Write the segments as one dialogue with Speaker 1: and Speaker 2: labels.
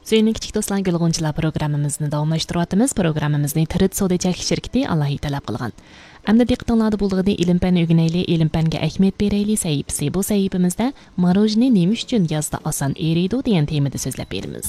Speaker 1: Söyünün kichik do'stlar gulg'unchilar programmamizni davomlashtiryapmiz. Programmamizni Tirit savdo shirkati alohida talab qilgan. Amda diqqatinglarda bo'lg'ida ilm-fan o'rganayli, ilm-fanga ahamiyat berayli sahifasi. Bu sahifamizda marojni nima uchun yozda oson eriydi degan temada so'zlab beramiz.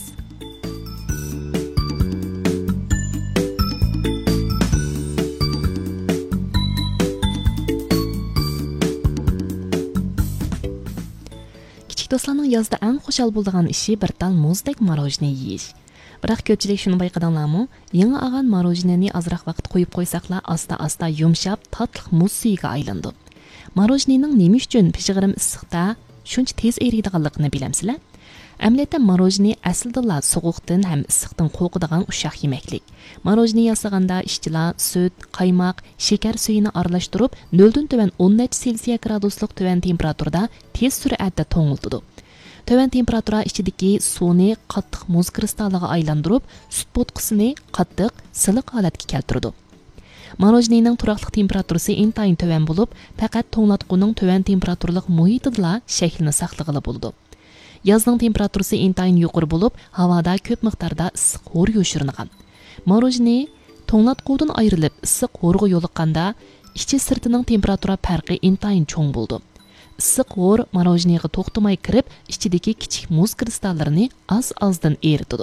Speaker 1: Do'stlarning yozda eng xushal bo'ladigan ishi bir tal muzdek marojni yeyish. Biroq ko'pchilik shuni bayqaganlarmi? Yangi olgan marojnini ozroq vaqt qo'yib qo'ysaqlar, asta-asta yumshab, tatli muz suyiga aylandi. Marojnining nima uchun pishig'irim issiqda shuncha tez eriydiganligini bilamsizlar? Amaliyotda marojni aslida sovuqdan ham issiqdan qo'rqadigan ushaq yemaklik. Marojni yasaganda ishchilar sut, qaymoq, shakar suyini aralashtirib 0 dan tuvan 10 Selsiya graduslik tuvan temperaturada tez sur'atda to'ngiltidi. Tuvan temperatura ichidagi suvni qattiq muz kristalliga aylantirib, sut bo'tqisini qattiq, siliq holatga keltirdi. Marojnining turaqli temperaturasi intayin tuvan bo'lib, faqat to'nglatquning tuvan temperaturalik muhitida shaklini saqlag'ili bo'ldi. Yazning temperaturasi intayin yuqori bo'lib, havoda ko'p miqdorda issiq ho'r yo'shiringan. Marojni to'nglatqudan ayrilib issiq ho'rga yo'liqqanda, ichi sirtining temperatura farqi intayin cho'ng bo'ldi. Issiq ho'r marojniga to'xtamay kirib, ichidagi kichik muz kristallarini az-azdan eritdi.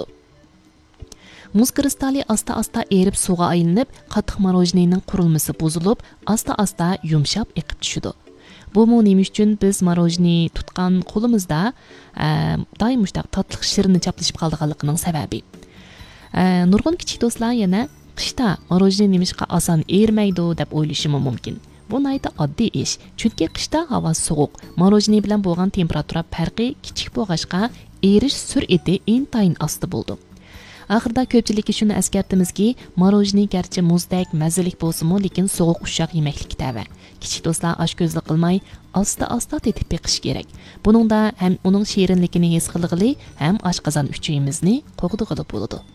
Speaker 1: Muz kristali asta-asta erib suvga aylanib, qattiq marojnining qurilmasi buzilib, asta-asta yumshab eqib tushdi. Bu nima uchun biz marojni tutgan qo'limizda doim mushtaq tatli shirinni chaplashib qolganligining sababi. Nurg'un kichik do'stlar yana qishda marojni nimishqa oson ermaydi deb o'ylashi mumkin. Bu nayda oddiy ish. Chunki qishda havo sovuq, marojni bilan bo'lgan temperatura farqi kichik bo'lg'achqa erish sur'ati intayin osti bo'ldi. Oxirida ko'pchilikka shuni eskartimizki, marojni garchi muzdek, mazalik bo'lsa-mu, lekin sovuq ushaq yemaklik tava. Kichik do'stlar oshko'zlik qilmay, asta-asta tetib beqish kerak. Buningda ham uning shirinligini his qilg'ili, ham oshqozon uchuyimizni qo'g'dig'ili bo'ladi.